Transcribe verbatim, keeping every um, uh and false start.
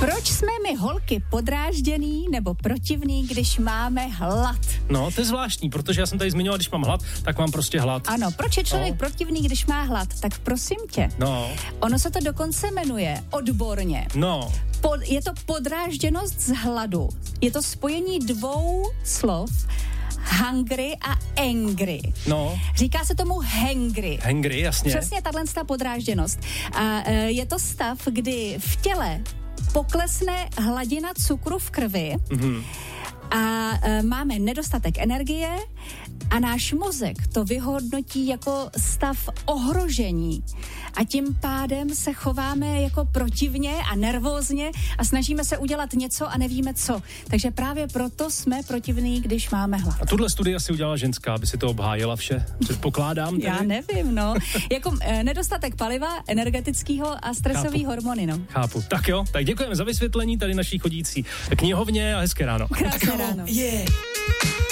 Proč jsme my holky podrážděný nebo protivný, když máme hlad? No, to je zvláštní, protože já jsem tady zmiňoval, když mám hlad, tak mám prostě hlad. Ano, proč je člověk no. protivný, když má hlad? Tak prosím tě. No. Ono se to dokonce jmenuje odborně. No. Pod, je to podrážděnost z hladu. Je to spojení dvou slov hungry a angry. No. Říká se tomu hangry. Hangry, jasně. Přesně tato podrážděnost. A e, je to stav, kdy v těle poklesne hladina cukru v krvi mm-hmm. a e, máme nedostatek energie a náš mozek to vyhodnotí jako stav ohrožení. A tím pádem se chováme jako protivně a nervózně a snažíme se udělat něco a nevíme co. Takže právě proto jsme protivní, když máme hlad. A tuhle studii asi udělala ženská, aby si to obhájila vše. Předpokládám. Tedy. Já nevím, no. Jako e, nedostatek paliva, energetického a stresový hormony, no. Chápu. Tak jo, tak děkujeme za vysvětlení tady naší chodící knihovně a hezké ráno. Krásné ráno. Yeah.